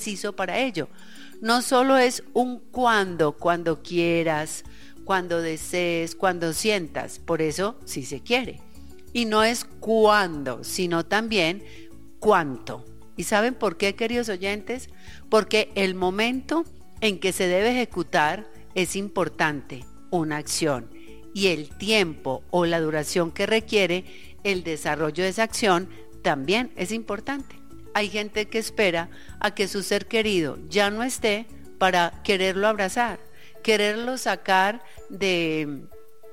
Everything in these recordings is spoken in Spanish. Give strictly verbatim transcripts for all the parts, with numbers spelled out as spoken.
preciso para ello. No solo es un cuando, cuando quieras, cuando desees, cuando sientas, por eso sí se quiere. Y no es cuándo, sino también cuánto. ¿Y saben por qué, queridos oyentes? Porque el momento en que se debe ejecutar es importante, una acción, y el tiempo o la duración que requiere el desarrollo de esa acción también es importante. Hay gente que espera a que su ser querido ya no esté para quererlo abrazar, quererlo sacar de,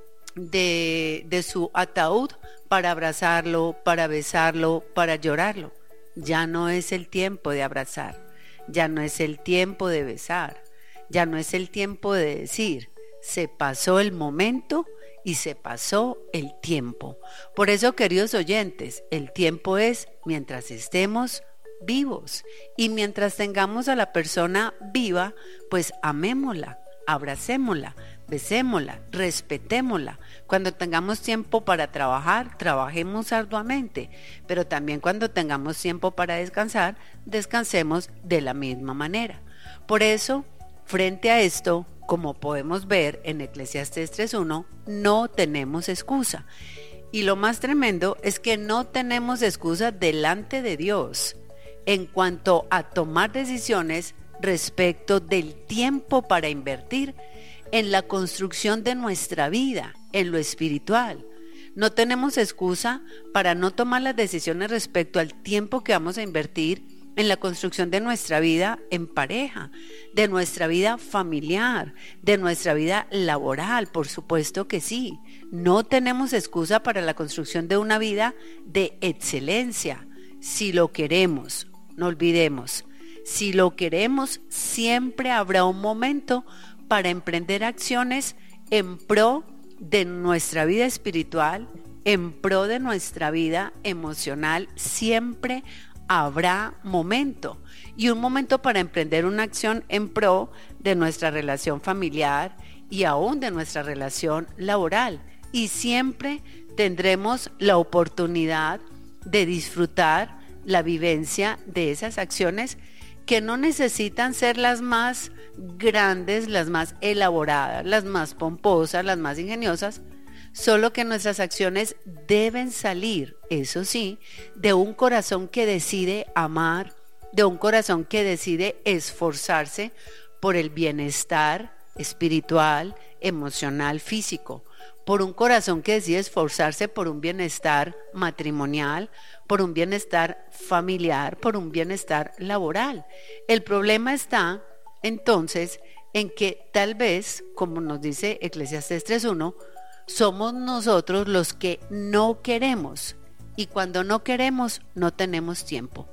de, de su ataúd para abrazarlo, para besarlo, para llorarlo. Ya no es el tiempo de abrazar, ya no es el tiempo de besar, ya no es el tiempo de decir, se pasó el momento y se pasó el tiempo. Por eso, queridos oyentes, el tiempo es mientras estemos vivos, y mientras tengamos a la persona viva, pues amémosla, abracémosla, besémosla, respetémosla. Cuando tengamos tiempo para trabajar, trabajemos arduamente, pero también cuando tengamos tiempo para descansar, descansemos de la misma manera. Por eso, frente a esto, como podemos ver en Eclesiastés tres uno, no tenemos excusa. Y lo más tremendo es que no tenemos excusa delante de Dios en cuanto a tomar decisiones respecto del tiempo para invertir en la construcción de nuestra vida, en lo espiritual. No tenemos excusa para no tomar las decisiones respecto al tiempo que vamos a invertir en la construcción de nuestra vida en pareja, de nuestra vida familiar, de nuestra vida laboral, por supuesto que sí. No tenemos excusa para la construcción de una vida de excelencia, si lo queremos. No olvidemos, si lo queremos, siempre habrá un momento para emprender acciones en pro de nuestra vida espiritual, en pro de nuestra vida emocional. Siempre habrá momento, y un momento para emprender una acción en pro de nuestra relación familiar y aún de nuestra relación laboral. Y siempre tendremos la oportunidad de disfrutar la vivencia de esas acciones que no necesitan ser las más grandes, las más elaboradas, las más pomposas, las más ingeniosas, solo que nuestras acciones deben salir, eso sí, de un corazón que decide amar, de un corazón que decide esforzarse por el bienestar espiritual, emocional, físico, por un corazón que decide esforzarse por un bienestar matrimonial, por un bienestar familiar, por un bienestar laboral. El problema está entonces en que tal vez, como nos dice Eclesiastés tres uno, somos nosotros los que no queremos, y cuando no queremos no tenemos tiempo,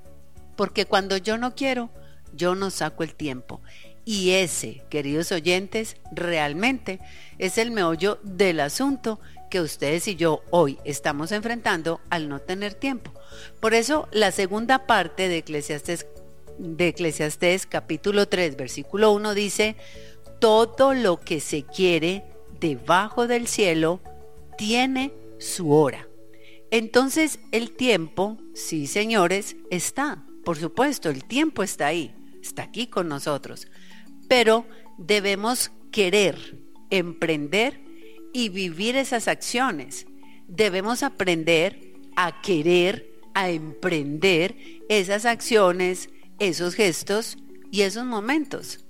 porque cuando yo no quiero, yo no saco el tiempo. Y ese, queridos oyentes, realmente es el meollo del asunto que ustedes y yo hoy estamos enfrentando al no tener tiempo. Por eso la segunda parte de Eclesiastés, de Eclesiastés capítulo tres, versículo uno dice: todo lo que se quiere debajo del cielo tiene su hora. Entonces el tiempo, sí señores, está, por supuesto, el tiempo está ahí, está aquí con nosotros. Pero debemos querer, emprender y vivir esas acciones. Debemos aprender a querer, a emprender esas acciones, esos gestos y esos momentos.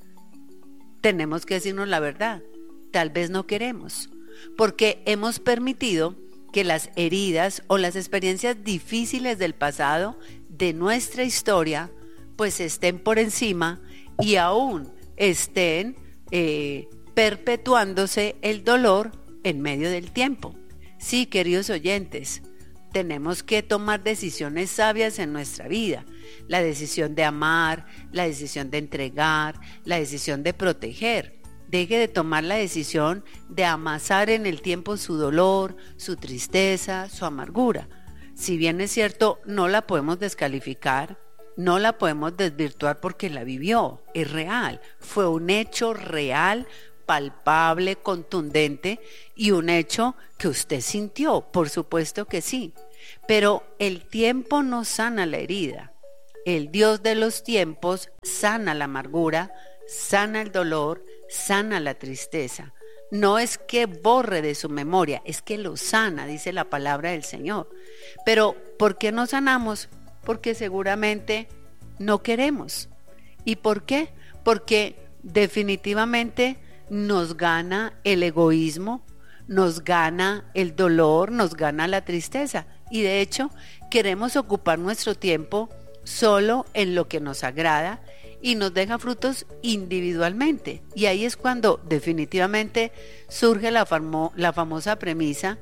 Tenemos que decirnos la verdad. Tal vez no queremos, porque hemos permitido que las heridas o las experiencias difíciles del pasado, de nuestra historia, pues estén por encima y aún estén eh, perpetuándose el dolor en medio del tiempo. Sí, queridos oyentes, tenemos que tomar decisiones sabias en nuestra vida. La decisión de amar, la decisión de entregar, la decisión de proteger. Deje de tomar la decisión de amasar en el tiempo su dolor, su tristeza, su amargura. Si bien es cierto, no la podemos descalificar, no la podemos desvirtuar porque la vivió, es real, fue un hecho real, palpable, contundente y un hecho que usted sintió, por supuesto que sí. Pero el tiempo no sana la herida. el Dios de los tiempos sana la amargura, sana el dolor, sana la tristeza. No es que borre de su memoria, es que lo sana, dice la palabra del Señor. Pero ¿por qué no sanamos? Porque seguramente no queremos. ¿Y por qué? Porque definitivamente nos gana el egoísmo, nos gana el dolor, nos gana la tristeza. Y de hecho, queremos ocupar nuestro tiempo solo en lo que nos agrada y nos deja frutos individualmente. Y ahí es cuando definitivamente surge la, famo- la famosa premisa,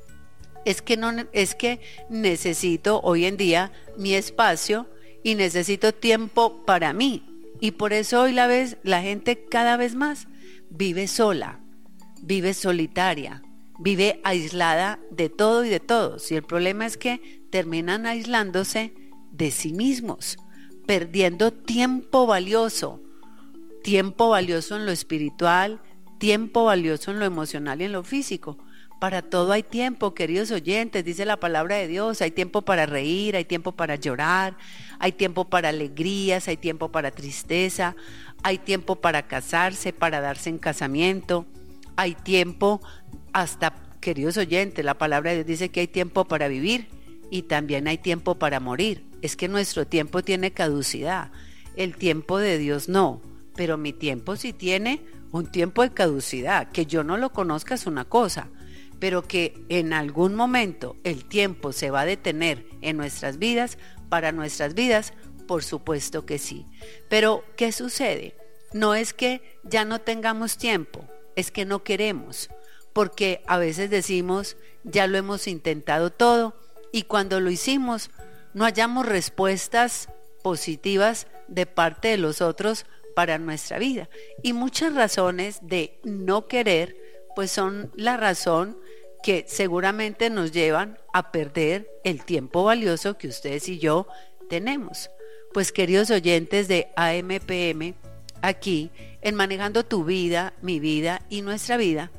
es que, no, es que necesito hoy en día mi espacio y necesito tiempo para mí. Y por eso hoy la, vez, la gente cada vez más vive sola, vive solitaria, vive aislada de todo y de todos. Y el problema es que terminan aislándose de sí mismos, perdiendo tiempo valioso, tiempo valioso en lo espiritual, tiempo valioso en lo emocional y en lo físico. Para todo hay tiempo, queridos oyentes, dice la palabra de Dios. Hay tiempo para reír, hay tiempo para llorar, hay tiempo para alegrías, hay tiempo para tristeza, hay tiempo para casarse, para darse en casamiento, hay tiempo hasta, queridos oyentes, la palabra de Dios dice que hay tiempo para vivir y también hay tiempo para morir. Es que nuestro tiempo tiene caducidad, el tiempo de Dios no, pero mi tiempo sí tiene un tiempo de caducidad. Que yo no lo conozca es una cosa, pero que en algún momento el tiempo se va a detener en nuestras vidas, para nuestras vidas, por supuesto que sí. Pero ¿qué sucede? No es que ya no tengamos tiempo, es que no queremos, porque a veces decimos, ya lo hemos intentado todo, y cuando lo hicimos, no hallamos respuestas positivas de parte de los otros para nuestra vida. Y muchas razones de no querer, pues son la razón que seguramente nos llevan a perder el tiempo valioso que ustedes y yo tenemos. Pues queridos oyentes de A M P M, aquí en Manejando tu Vida, mi vida y nuestra vida,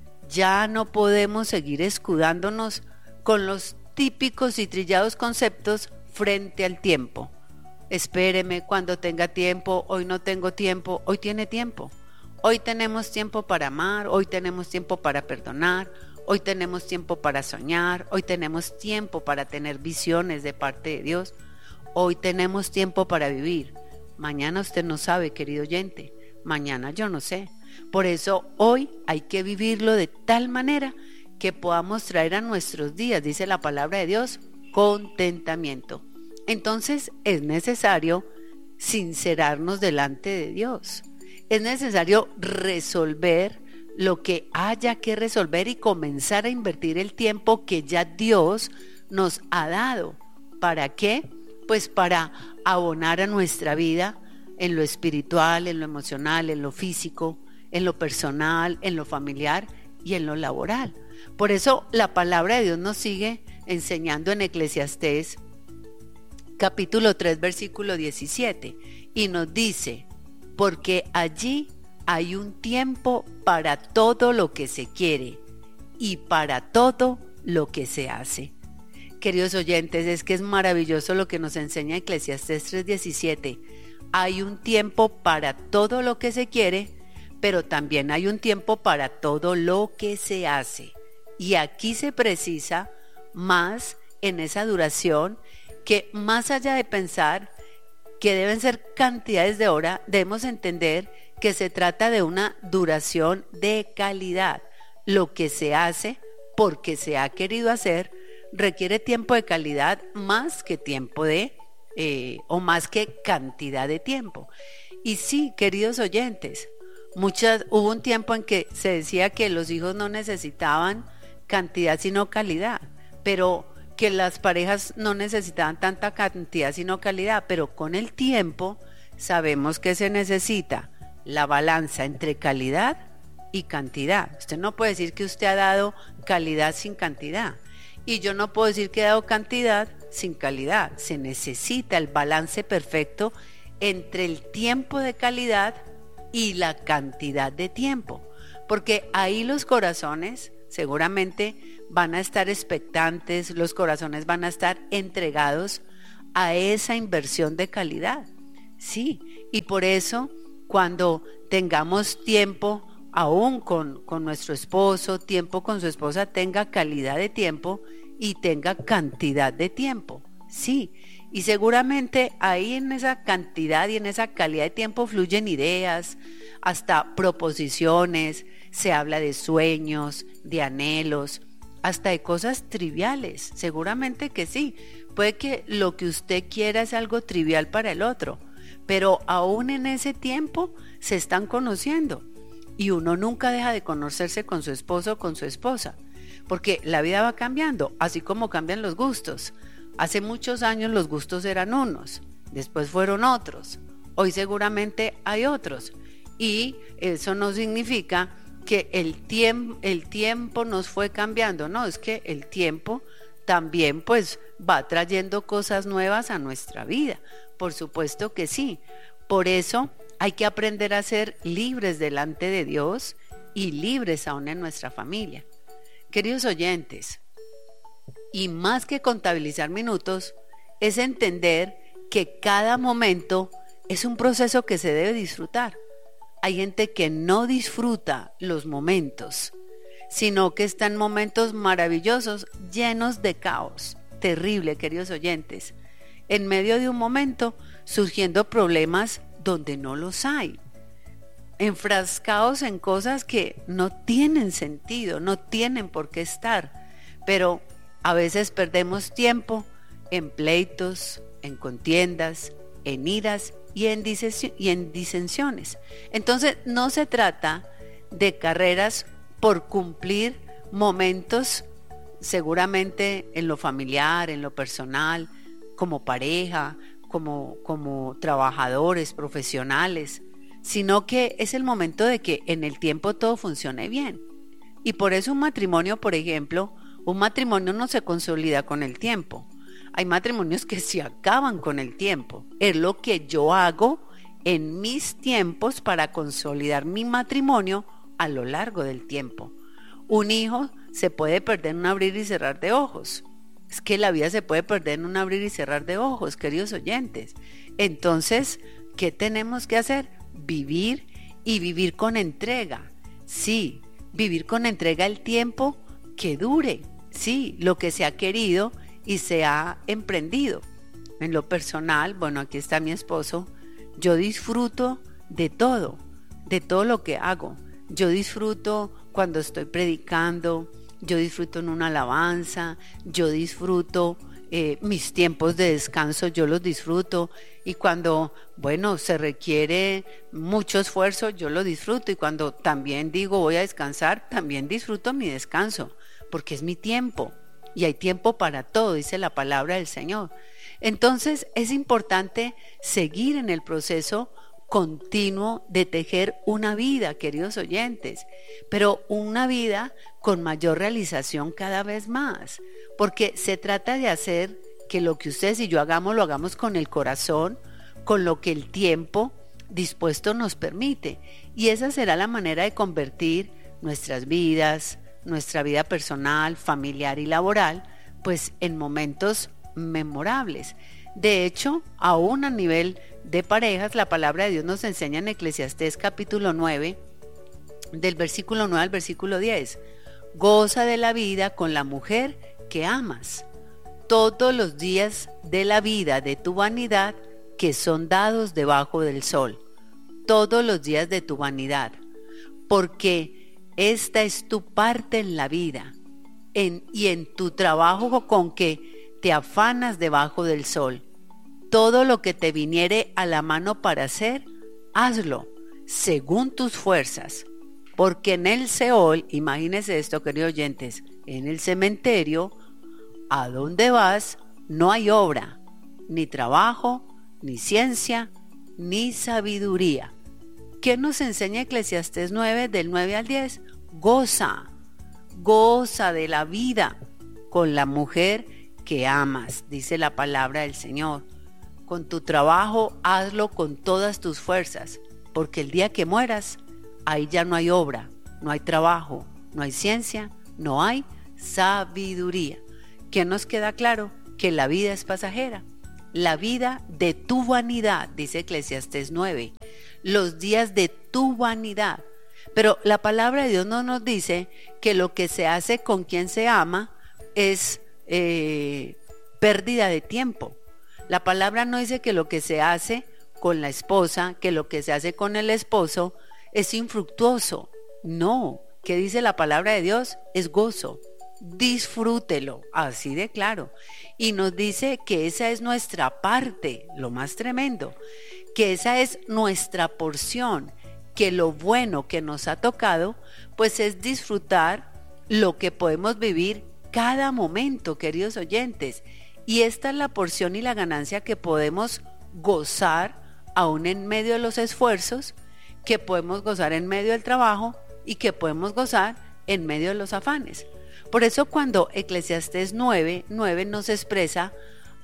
ya no podemos seguir escudándonos con los típicos y trillados conceptos frente al tiempo. Espéreme cuando tenga tiempo, hoy no tengo tiempo, hoy tiene tiempo. Hoy tenemos tiempo para amar, hoy tenemos tiempo para perdonar, hoy tenemos tiempo para soñar, hoy tenemos tiempo para tener visiones de parte de Dios, hoy tenemos tiempo para vivir. Mañana usted no sabe, querido oyente, mañana yo no sé. Por eso hoy hay que vivirlo de tal manera que podamos traer a nuestros días, dice la palabra de Dios, contentamiento. Entonces es necesario sincerarnos delante de Dios. Es necesario resolver lo que haya que resolver y comenzar a invertir el tiempo que ya Dios nos ha dado. ¿Para qué? Pues para abonar a nuestra vida en lo espiritual, en lo emocional, en lo físico, en lo personal, en lo familiar y en lo laboral. Por eso la palabra de Dios nos sigue enseñando en Eclesiastés capítulo tres versículo diecisiete y nos dice: porque allí hay un tiempo para todo lo que se quiere y para todo lo que se hace. Queridos oyentes, es que es maravilloso lo que nos enseña Eclesiastés tres diecisiete. Hay un tiempo para todo lo que se quiere, pero también hay un tiempo para todo lo que se hace. Y aquí se precisa más en esa duración, que más allá de pensar que deben ser cantidades de horas, debemos entender que se trata de una duración de calidad. Lo que se hace porque se ha querido hacer requiere tiempo de calidad más que tiempo de, eh, o más que cantidad de tiempo. Y sí, queridos oyentes, muchas, hubo un tiempo en que se decía que los hijos no necesitaban cantidad sino calidad, pero que las parejas no necesitaban tanta cantidad sino calidad, pero con el tiempo sabemos que se necesita la balanza entre calidad y cantidad. Usted no puede decir que usted ha dado calidad sin cantidad, y yo no puedo decir que he dado cantidad sin calidad. Se necesita el balance perfecto entre el tiempo de calidad y la cantidad de tiempo, porque ahí los corazones seguramente van a estar expectantes, los corazones van a estar entregados a esa inversión de calidad. Sí, y por eso cuando tengamos tiempo, aún con, con nuestro esposo, tiempo con su esposa, tenga calidad de tiempo y tenga cantidad de tiempo. Sí, y seguramente ahí en esa cantidad y en esa calidad de tiempo fluyen ideas, hasta proposiciones, se habla de sueños, de anhelos, hasta de cosas triviales, seguramente que sí. Puede que lo que usted quiera es algo trivial para el otro, pero aún en ese tiempo se están conociendo y uno nunca deja de conocerse con su esposo o con su esposa, porque la vida va cambiando, así como cambian los gustos. Hace muchos años los gustos eran unos, después fueron otros, hoy seguramente hay otros, y eso no significa que el tiempo, el tiempo nos fue cambiando, no, es que el tiempo también pues va trayendo cosas nuevas a nuestra vida, por supuesto que sí. Por eso hay que aprender a ser libres delante de Dios y libres aún en nuestra familia. Queridos oyentes, y más que contabilizar minutos, es entender que cada momento es un proceso que se debe disfrutar. Hay gente que no disfruta los momentos, sino que están momentos maravillosos, llenos de caos. Terrible, queridos oyentes. En medio de un momento, surgiendo problemas donde no los hay. Enfrascados en cosas que no tienen sentido, no tienen por qué estar. Pero a veces perdemos tiempo en pleitos, en contiendas, en iras y en, dises- y en disensiones. Entonces no se trata de carreras por cumplir momentos, seguramente en lo familiar, en lo personal, como pareja, como, como trabajadores, profesionales, sino que es el momento de que en el tiempo todo funcione bien. Y por eso un matrimonio, por ejemplo, un matrimonio no se consolida con el tiempo. Hay matrimonios que se acaban con el tiempo. Es lo que yo hago en mis tiempos para consolidar mi matrimonio a lo largo del tiempo. Un hijo se puede perder en un abrir y cerrar de ojos. Es que la vida se puede perder en un abrir y cerrar de ojos, queridos oyentes. Entonces, ¿qué tenemos que hacer? Vivir y vivir con entrega. Sí, vivir con entrega el tiempo que dure. Sí, lo que se ha querido y se ha emprendido. En lo personal, bueno, aquí está mi esposo, yo disfruto de todo, de todo lo que hago. Yo disfruto cuando estoy predicando, yo disfruto en una alabanza, yo disfruto eh, mis tiempos de descanso, yo los disfruto, y cuando, bueno, se requiere mucho esfuerzo, yo lo disfruto, y cuando también digo voy a descansar, también disfruto mi descanso, porque es mi tiempo, y hay tiempo para todo, dice la palabra del Señor. Entonces es importante seguir en el proceso continuo de tejer una vida, queridos oyentes, pero una vida con mayor realización cada vez más, porque se trata de hacer que lo que ustedes y yo hagamos, lo hagamos con el corazón, con lo que el tiempo dispuesto nos permite, y esa será la manera de convertir nuestras vidas, nuestra vida personal, familiar y laboral, pues en momentos memorables. De hecho, aún a nivel de parejas, la palabra de Dios nos enseña en Eclesiastés capítulo nueve, del versículo nueve al versículo diez: goza de la vida con la mujer que amas, todos los días de la vida de tu vanidad que son dados debajo del sol, todos los días de tu vanidad, porque esta es tu parte en la vida, en, y en tu trabajo con que te afanas debajo del sol. Todo lo que te viniere a la mano para hacer, hazlo, según tus fuerzas, porque en el Seol, imagínense esto, queridos oyentes, en el cementerio, a donde vas, no hay obra, ni trabajo, ni ciencia, ni sabiduría. ¿Qué nos enseña Eclesiastés nueve, del nueve al diez? Goza, goza de la vida con la mujer que amas, dice la palabra del Señor. Con tu trabajo hazlo con todas tus fuerzas, porque el día que mueras, ahí ya no hay obra, no hay trabajo, no hay ciencia, no hay sabiduría. ¿Qué nos queda claro? Que la vida es pasajera. la vida de tu vanidad, dice Eclesiastés nueve, los días de tu vanidad. Pero la palabra de Dios no nos dice que lo que se hace con quien se ama es eh, pérdida de tiempo. La palabra no dice que lo que se hace con la esposa, que lo que se hace con el esposo es infructuoso. No, ¿qué dice la palabra de Dios? Es gozo. Disfrútelo, así de claro. Y nos dice que esa es nuestra parte, lo más tremendo, que esa es nuestra porción, que lo bueno que nos ha tocado, pues es disfrutar lo que podemos vivir cada momento, queridos oyentes. Y esta es la porción y la ganancia que podemos gozar aún en medio de los esfuerzos, que podemos gozar en medio del trabajo y que podemos gozar en medio de los afanes. Por eso cuando Eclesiastés nueve, nueve nos expresa,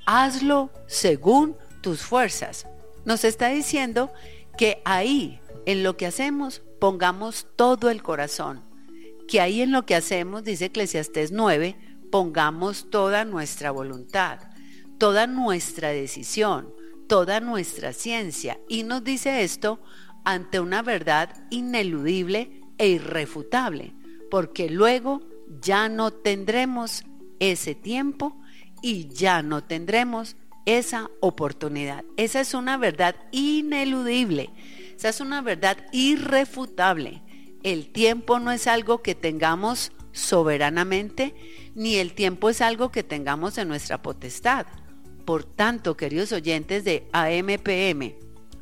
hazlo según tus fuerzas, nos está diciendo que ahí, en lo que hacemos, pongamos todo el corazón, que ahí en lo que hacemos, dice Eclesiastés nueve, pongamos toda nuestra voluntad, toda nuestra decisión, toda nuestra ciencia. Y nos dice esto ante una verdad ineludible e irrefutable, porque luego ya no tendremos ese tiempo y ya no tendremos esa oportunidad. Esa es una verdad ineludible, esa es una verdad irrefutable. El tiempo no es algo que tengamos soberanamente, ni el tiempo es algo que tengamos en nuestra potestad. Por tanto, queridos oyentes de A M P M,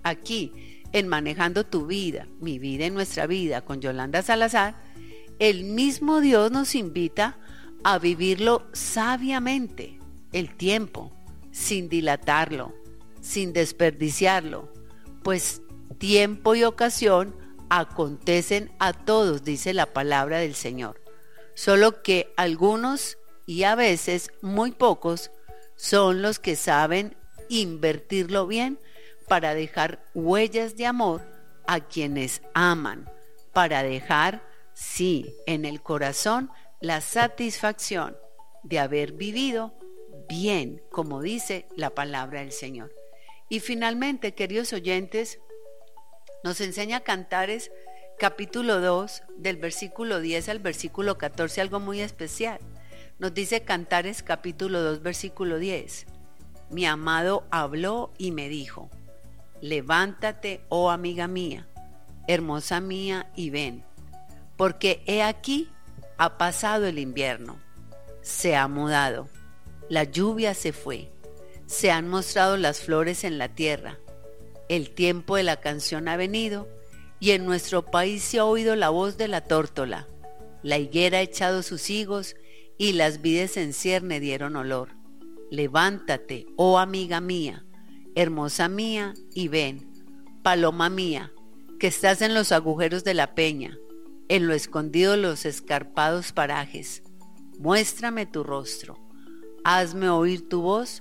aquí en Manejando tu Vida, mi vida y nuestra vida con Yolanda Salazar, el mismo Dios nos invita a vivirlo sabiamente, el tiempo, sin dilatarlo, sin desperdiciarlo, pues tiempo y ocasión acontecen a todos, dice la palabra del Señor. Solo que algunos, y a veces muy pocos, son los que saben invertirlo bien para dejar huellas de amor a quienes aman, para dejar, sí, en el corazón la satisfacción de haber vivido bien, como dice la palabra del Señor. Y finalmente, queridos oyentes, nos enseña Cantares capítulo dos, del versículo diez al versículo catorce, algo muy especial. Nos dice Cantares capítulo dos, versículo diez. Mi amado habló y me dijo, levántate, oh amiga mía, hermosa mía, y ven, porque he aquí ha pasado el invierno, se ha mudado, la lluvia se fue, se han mostrado las flores en la tierra, el tiempo de la canción ha venido, y en nuestro país se ha oído la voz de la tórtola, la higuera ha echado sus higos, y las vides en cierne dieron olor. Levántate, oh amiga mía, hermosa mía, y ven, paloma mía, que estás en los agujeros de la peña, en lo escondido de los escarpados parajes. Muéstrame tu rostro, hazme oír tu voz,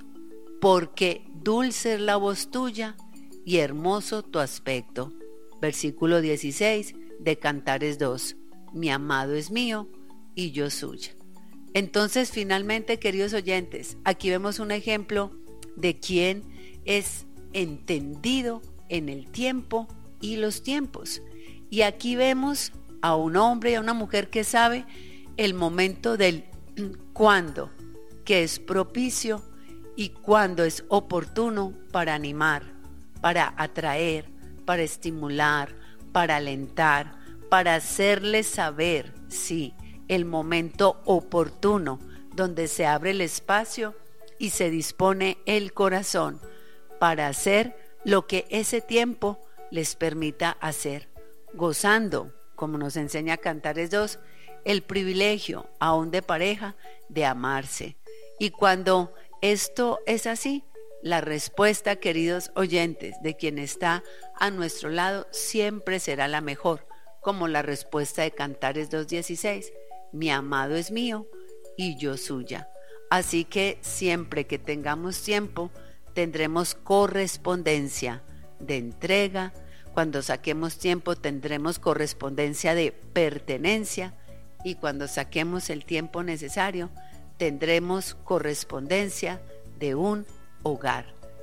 porque dulce es la voz tuya y hermoso tu aspecto. Versículo dieciséis de Cantares dos. Mi amado es mío y yo suya. Entonces, finalmente, queridos oyentes, aquí vemos un ejemplo de quien es entendido en el tiempo y los tiempos. Y aquí vemos a un hombre y a una mujer que sabe el momento del cuándo, que es propicio, y cuándo es oportuno para animar, para atraer, para estimular, para alentar, para hacerles saber, sí, el momento oportuno donde se abre el espacio y se dispone el corazón para hacer lo que ese tiempo les permita hacer, gozando, como nos enseña Cantares dos, el privilegio, aún de pareja, de amarse. Y cuando esto es así, la respuesta, queridos oyentes, de quien está a nuestro lado siempre será la mejor, como la respuesta de Cantares dos dieciséis. Mi amado es mío y yo suya. Así que siempre que tengamos tiempo, tendremos correspondencia de entrega. Cuando saquemos tiempo, tendremos correspondencia de pertenencia. Y cuando saquemos el tiempo necesario, tendremos correspondencia de un hogar.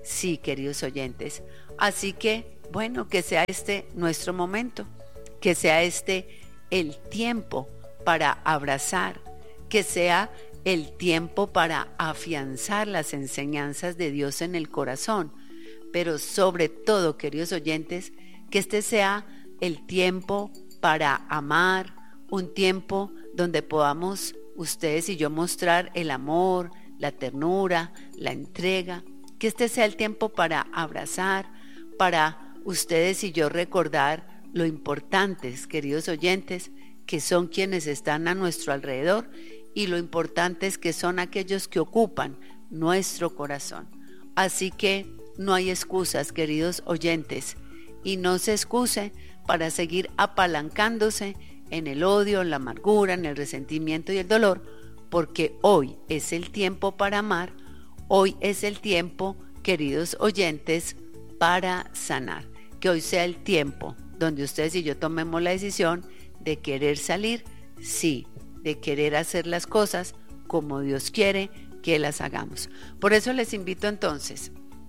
Sí, queridos oyentes. Así que, bueno, que sea este nuestro momento, que sea este el tiempo para abrazar, que sea el tiempo para afianzar las enseñanzas de Dios en el corazón, pero sobre todo, queridos oyentes, que este sea el tiempo para amar, un tiempo donde podamos ustedes y yo mostrar el amor, la ternura, la entrega, que este sea el tiempo para abrazar, para ustedes y yo recordar lo importantes, queridos oyentes, que son quienes están a nuestro alrededor y lo importantes que son aquellos que ocupan nuestro corazón. Así que no hay excusas, queridos oyentes, y no se excuse para seguir apalancándose en el odio, en la amargura, en el resentimiento y el dolor, porque hoy es el tiempo para amar, hoy es el tiempo, queridos oyentes, para sanar. Que hoy sea el tiempo donde ustedes y yo tomemos la decisión de querer salir, sí, de querer hacer las cosas como Dios quiere que las hagamos. Por eso les invito entonces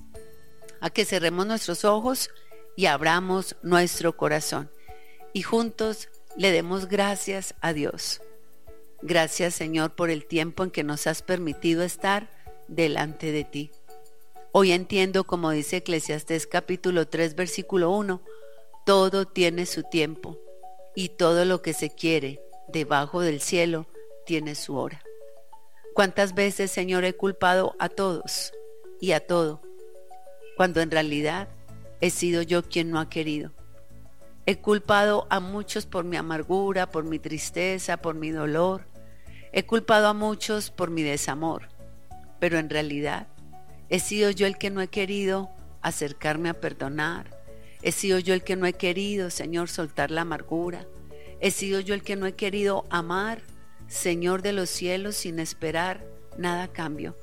a que cerremos nuestros ojos y abramos nuestro corazón y juntos le demos gracias a Dios. Gracias, Señor, por el tiempo en que nos has permitido estar delante de ti. Hoy entiendo, como dice Eclesiastés capítulo tres, versículo uno, todo tiene su tiempo y todo lo que se quiere debajo del cielo tiene su hora. ¿Cuántas veces, Señor, he culpado a todos y a todo, cuando en realidad he sido yo quien no ha querido? He culpado a muchos por mi amargura, por mi tristeza, por mi dolor. He culpado a muchos por mi desamor, pero en realidad he sido yo el que no he querido acercarme a perdonar. He sido yo el que no he querido, Señor, soltar la amargura. He sido yo el que no he querido amar, Señor de los cielos, sin esperar nada a cambio.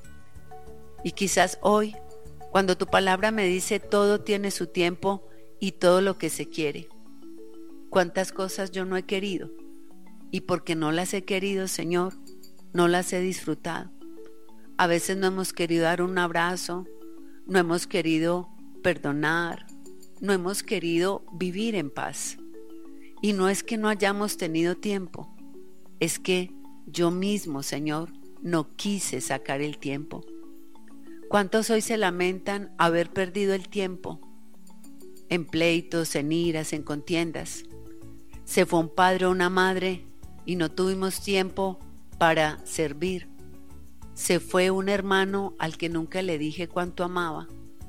Y quizás hoy, cuando tu palabra me dice todo tiene su tiempo y todo lo que se quiere, cuántas cosas yo no he querido, y porque no las he querido, Señor, no las he disfrutado. A veces no hemos querido dar un abrazo, no hemos querido perdonar, no hemos querido vivir en paz. Y no es que no hayamos tenido tiempo, es que yo mismo, Señor, no quise sacar el tiempo. ¿Cuántos hoy se lamentan haber perdido el tiempo en pleitos, en iras, en contiendas? Se fue un padre o una madre y no tuvimos tiempo para servir. Se fue un hermano al que nunca le dije cuánto amaba.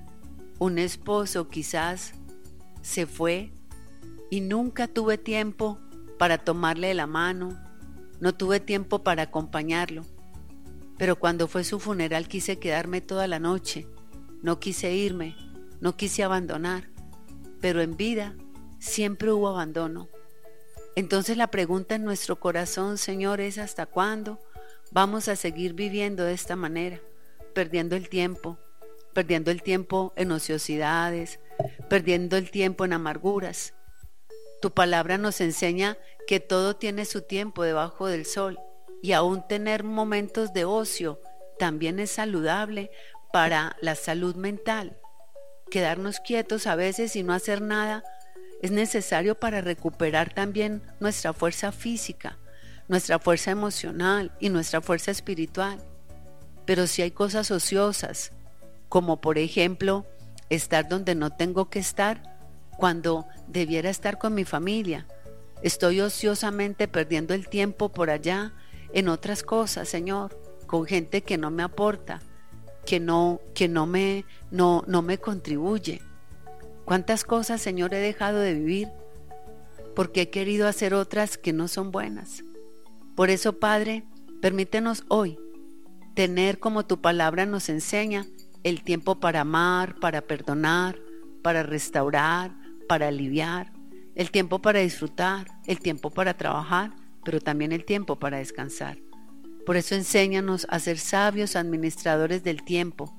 Un esposo quizás se fue y nunca tuve tiempo para tomarle la mano, no tuve tiempo para acompañarlo. Pero cuando fue su funeral quise quedarme toda la noche, no quise irme, no quise abandonar, pero en vida siempre hubo abandono. Entonces la pregunta en nuestro corazón, Señor, es ¿hasta cuándo vamos a seguir viviendo de esta manera? Perdiendo el tiempo, perdiendo el tiempo en ociosidades, perdiendo el tiempo en amarguras. Tu palabra nos enseña que todo tiene su tiempo debajo del sol y aún tener momentos de ocio también es saludable para la salud mental. Quedarnos quietos a veces y no hacer nada es necesario para recuperar también nuestra fuerza física, nuestra fuerza emocional y nuestra fuerza espiritual. Pero si hay cosas ociosas, como por ejemplo estar donde no tengo que estar, cuando debiera estar con mi familia, estoy ociosamente perdiendo el tiempo por allá en otras cosas, Señor, con gente que no me aporta, que no, que no me, no, no me contribuye. ¿Cuántas cosas, Señor, he dejado de vivir porque he querido hacer otras que no son buenas? Por eso, Padre, permítenos hoy tener, como tu palabra nos enseña, el tiempo para amar, para perdonar, para restaurar, para aliviar, el tiempo para disfrutar, el tiempo para trabajar, pero también el tiempo para descansar. Por eso enséñanos a ser sabios administradores del tiempo,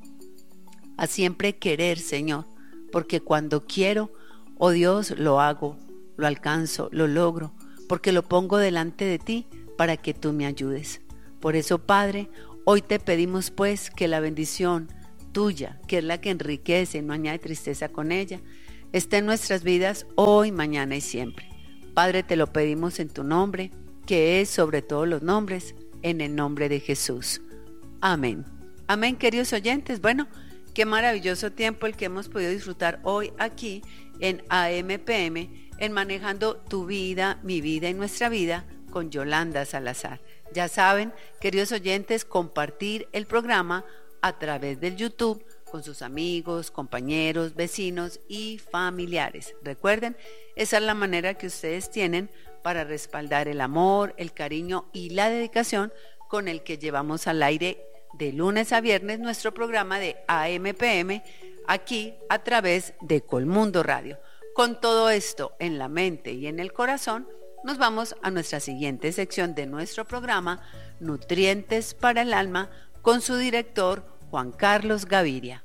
a siempre querer, Señor, porque cuando quiero, oh Dios, lo hago, lo alcanzo, lo logro, porque lo pongo delante de ti para que tú me ayudes. Por eso, Padre, hoy te pedimos pues que la bendición tuya, que es la que enriquece y no añade tristeza con ella, esté en nuestras vidas hoy, mañana y siempre. Padre, te lo pedimos en tu nombre, que es sobre todos los nombres, en el nombre de Jesús. Amén. Amén, queridos oyentes. Bueno, qué maravilloso tiempo el que hemos podido disfrutar hoy aquí en A M P M, en Manejando tu vida, mi vida y nuestra vida, con Yolanda Salazar. Ya saben, queridos oyentes, compartir el programa a través del YouTube con sus amigos, compañeros, vecinos y familiares. Recuerden, esa es la manera que ustedes tienen para respaldar el amor, el cariño y la dedicación con el que llevamos al aire de lunes a viernes nuestro programa de A M P M aquí a través de Colmundo Radio. Con todo esto en la mente y en el corazón, nos vamos a nuestra siguiente sección de nuestro programa, Nutrientes para el Alma, con su director Juan Carlos Gaviria.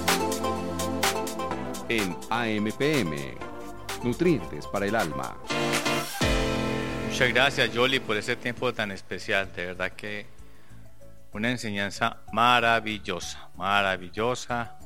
En A M P M, Nutrientes para el Alma. Muchas gracias, Yoli, por ese tiempo tan especial. De verdad que una enseñanza maravillosa, maravillosa.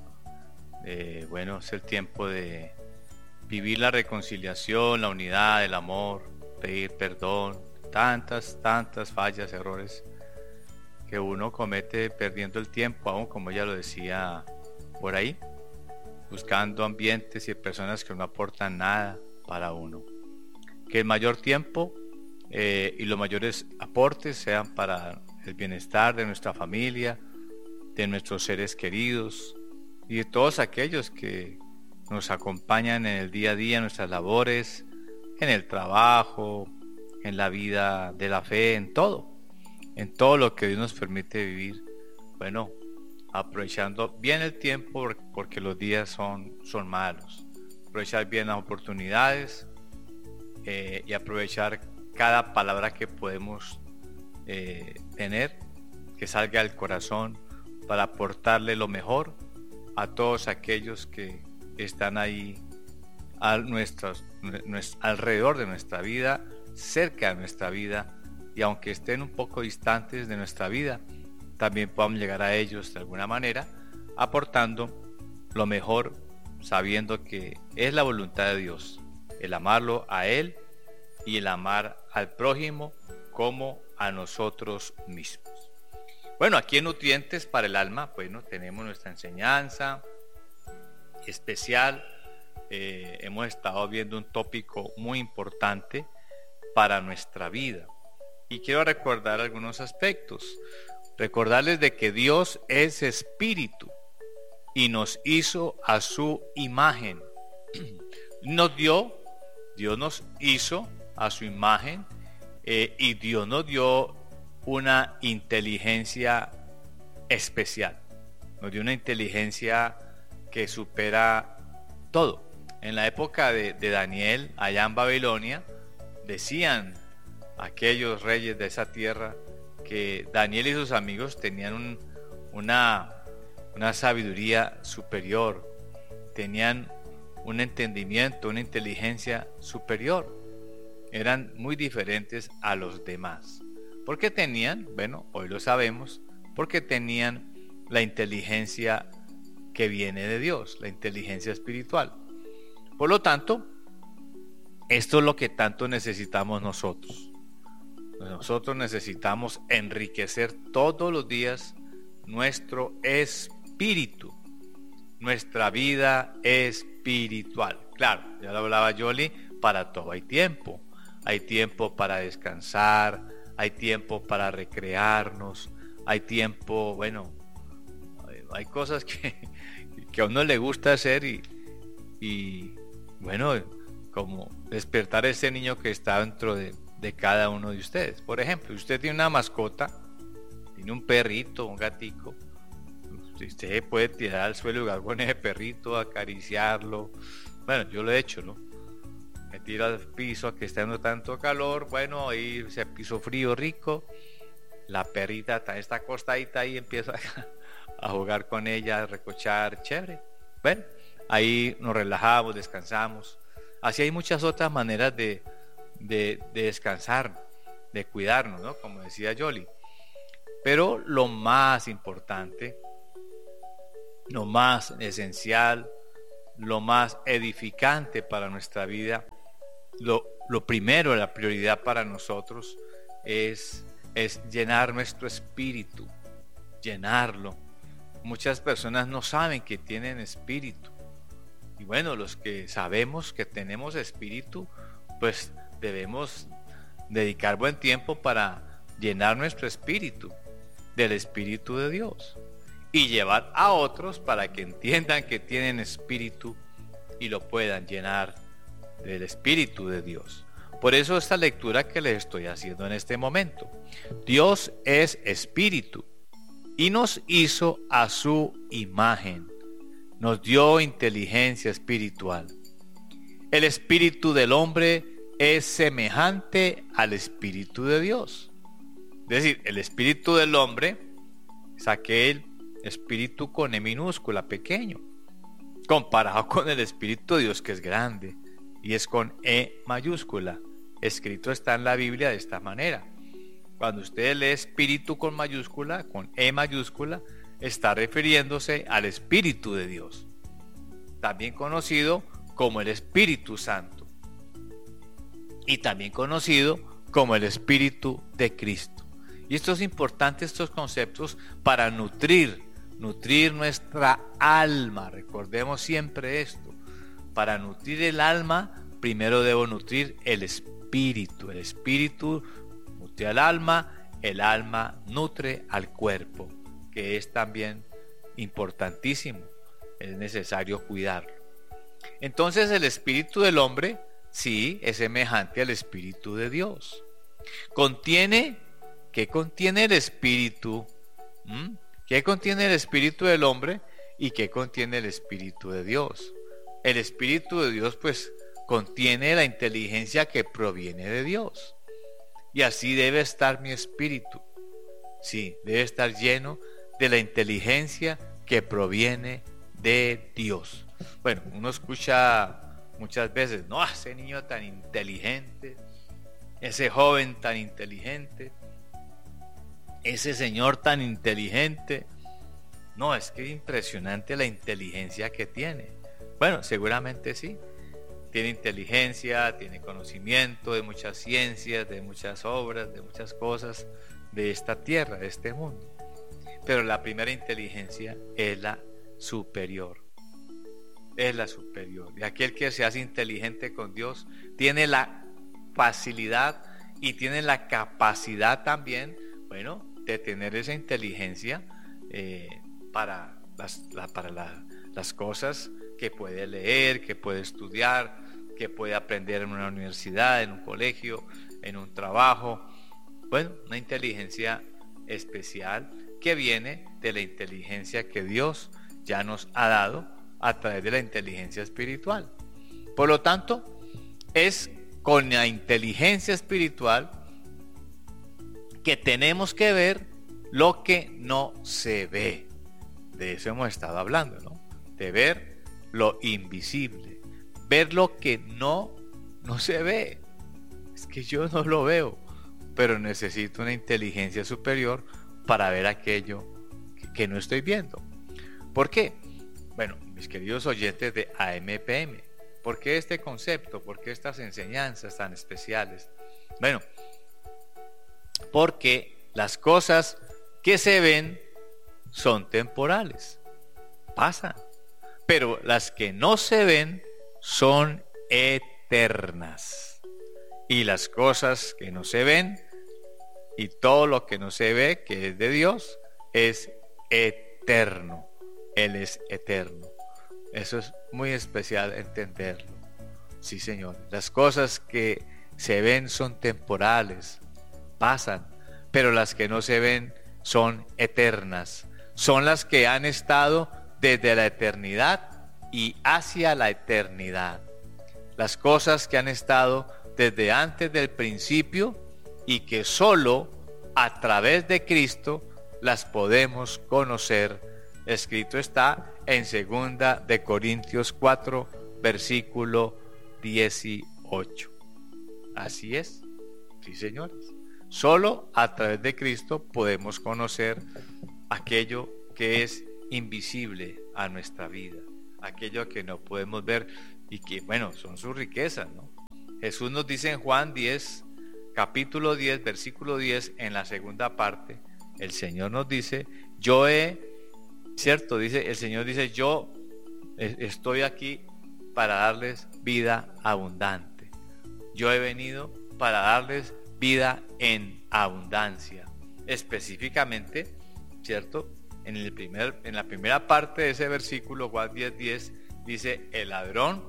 Eh, bueno, es el tiempo de vivir la reconciliación, la unidad, el amor, pedir perdón, tantas, tantas fallas, errores que uno comete perdiendo el tiempo, aún como ella lo decía por ahí, buscando ambientes y personas que no aportan nada para uno. Que el mayor tiempo eh, y los mayores aportes sean para el bienestar de nuestra familia, de nuestros seres queridos y de todos aquellos que nos acompañan en el día a día, en nuestras labores, en el trabajo, en la vida de la fe, en todo, en todo lo que Dios nos permite vivir. Bueno, aprovechando bien el tiempo porque los días son, son malos. Aprovechar bien las oportunidades eh, y aprovechar cada palabra que podemos eh, tener, que salga del corazón para aportarle lo mejor a todos aquellos que están ahí a nuestros, nuestro, alrededor de nuestra vida, cerca de nuestra vida, y aunque estén un poco distantes de nuestra vida, también podamos llegar a ellos de alguna manera, aportando lo mejor, sabiendo que es la voluntad de Dios, el amarlo a Él y el amar al prójimo como a nosotros mismos. Bueno, aquí en Nutrientes para el Alma, bueno, tenemos nuestra enseñanza especial. Eh, hemos estado viendo un tópico muy importante para nuestra vida y quiero recordar algunos aspectos. Recordarles de que Dios es espíritu y nos hizo a su imagen. Nos dio, Dios nos hizo a su imagen eh, y Dios nos dio una inteligencia especial. Nos dio una inteligencia que supera todo. En la época de, de Daniel, allá en Babilonia, decían aquellos reyes de esa tierra que Daniel y sus amigos tenían un, una, una sabiduría superior, tenían un entendimiento, una inteligencia superior. Eran muy diferentes a los demás. ¿Por qué tenían? Bueno, hoy lo sabemos, porque tenían la inteligencia que viene de Dios, la inteligencia espiritual. Por lo tanto, esto es lo que tanto necesitamos nosotros. Nosotros necesitamos enriquecer todos los días nuestro espíritu, nuestra vida espiritual. Claro, ya lo hablaba Yoli, para todo hay tiempo. Hay tiempo para descansar, hay tiempo para recrearnos, hay tiempo, bueno, hay, hay cosas que, que a uno le gusta hacer y, y bueno, como despertar ese niño que está dentro de, de cada uno de ustedes. Por ejemplo, si usted tiene una mascota, tiene un perrito, un gatico, usted puede tirar al suelo y jugar con ese perrito, acariciarlo. Bueno, yo lo he hecho, ¿no? Me tiro al piso, que está dando tanto calor, bueno, ahí ese piso frío, rico, la perrita está acostadita ahí, empiezo a, a jugar con ella, a recochar, chévere. Bueno, ahí nos relajamos, descansamos. Así hay muchas otras maneras de, de, de descansar, de cuidarnos, ¿no? Como decía Yoli. Pero lo más importante lo más esencial, lo más edificante para nuestra vida, lo, lo primero, la prioridad para nosotros es, es llenar nuestro espíritu, llenarlo. Muchas personas no saben que tienen espíritu. Y bueno, los que sabemos que tenemos espíritu, pues debemos dedicar buen tiempo para llenar nuestro espíritu del Espíritu de Dios y llevar a otros para que entiendan que tienen espíritu y lo puedan llenar del Espíritu de Dios. Por eso esta lectura que les estoy haciendo en este momento. Dios es espíritu y nos hizo a su imagen. Nos dio inteligencia espiritual. El espíritu del hombre es semejante al espíritu de Dios. Es decir, el espíritu del hombre es aquel espíritu con E minúscula, pequeño, comparado con el espíritu de Dios, que es grande y es con E mayúscula. Escrito está en la Biblia de esta manera. Cuando usted lee espíritu con mayúscula, con E mayúscula, está refiriéndose al Espíritu de Dios, también conocido como el Espíritu Santo y también conocido como el Espíritu de Cristo. Y esto es importante, estos conceptos, para nutrir, nutrir nuestra alma. Recordemos siempre esto. Para nutrir el alma, primero debo nutrir el espíritu. El espíritu nutre al alma, el alma nutre al cuerpo, que es también importantísimo. Es necesario cuidarlo. Entonces el espíritu del hombre, sí, es semejante al espíritu de Dios. Contiene, ¿qué contiene el espíritu? ¿Mm? ¿Qué contiene el espíritu del hombre y qué contiene el espíritu de Dios? El espíritu de Dios, pues, contiene la inteligencia que proviene de Dios. Y así debe estar mi espíritu. Sí, debe estar lleno de la inteligencia que proviene de Dios. Bueno, uno escucha muchas veces, no, ese niño tan inteligente, ese joven tan inteligente, ese señor tan inteligente. No, es que es impresionante la inteligencia que tiene. Bueno, seguramente sí. Tiene inteligencia, tiene conocimiento de muchas ciencias, de muchas obras, de muchas cosas de esta tierra, de este mundo. Pero la primera inteligencia es la superior. Es la superior. Y aquel que se hace inteligente con Dios tiene la facilidad y tiene la capacidad también, bueno, de tener esa inteligencia eh, para, las, la, para la, las cosas que puede leer, que puede estudiar, que puede aprender en una universidad, en un colegio, en un trabajo. Bueno, una inteligencia especial que viene de la inteligencia que Dios ya nos ha dado a través de la inteligencia espiritual. Por lo tanto, es con la inteligencia espiritual que tenemos que ver lo que no se ve. De eso hemos estado hablando, ¿no? De ver lo invisible, ver lo que no, no se ve. Es que yo no lo veo, pero necesito una inteligencia superior para ver aquello que, que no estoy viendo. ¿Por qué? Bueno, mis queridos oyentes de A M P M, ¿por qué este concepto? ¿Por qué estas enseñanzas tan especiales? Bueno, porque las cosas que se ven son temporales, pasan, pero las que no se ven son eternas. Y las cosas que no se ven y todo lo que no se ve, que es de Dios, es eterno. Él es eterno. Eso es muy especial entenderlo. Sí, Señor. Las cosas que se ven son temporales, pasan, pero las que no se ven son eternas. Son las que han estado desde la eternidad y hacia la eternidad. Las cosas que han estado desde antes del principio y que solo a través de Cristo las podemos conocer. Escrito está en segunda de Corintios cuatro, versículo dieciocho. Así es, sí, señores. Solo a través de Cristo podemos conocer aquello que es invisible, a nuestra vida, aquello que no podemos ver y que, bueno, son sus riquezas, ¿no? Jesús nos dice en Juan diez, capítulo diez, versículo diez, en la segunda parte, el Señor nos dice, yo he, cierto, dice, el Señor dice, yo estoy aquí para darles vida abundante. Yo he venido para darles vida en abundancia. Específicamente, ¿cierto? En, el primer, en la primera parte de ese versículo, Juan diez, diez, dice, el ladrón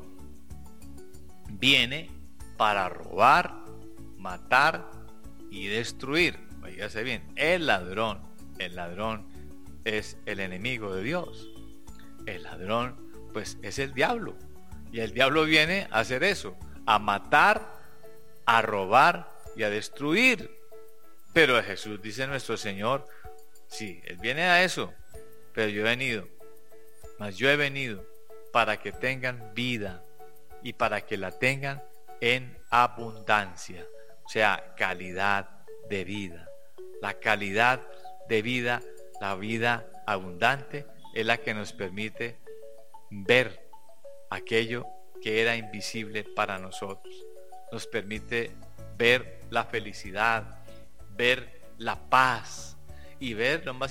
viene para robar, matar y destruir. Oígase bien, el ladrón, el ladrón es el enemigo de Dios. El ladrón, pues, es el diablo. Y el diablo viene a hacer eso, a matar, a robar y a destruir. Pero Jesús, dice nuestro Señor, sí, Él viene a eso, pero yo he venido, mas yo he venido para que tengan vida y para que la tengan en abundancia, o sea, calidad de vida. La calidad de vida, la vida abundante, es la que nos permite ver aquello que era invisible para nosotros. Nos permite ver la felicidad, ver la paz y ver lo más